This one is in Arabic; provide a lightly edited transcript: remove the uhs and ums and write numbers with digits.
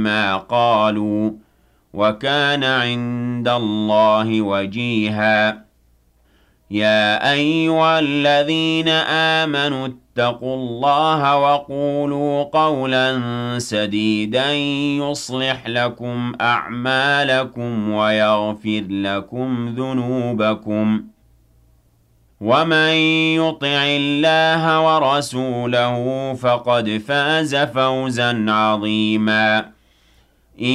بما قالوا وكان عند الله وجيها يا أيها الذين آمنوا اتقوا الله وقولوا قولا سديدا يصلح لكم أعمالكم ويغفر لكم ذنوبكم ومن يطع الله ورسوله فقد فاز فوزا عظيما